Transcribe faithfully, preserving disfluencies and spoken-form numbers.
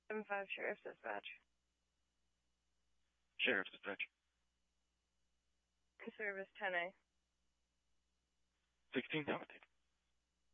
seven five Sheriff's Dispatch. Sheriff's Dispatch. Service ten A. sixteen, how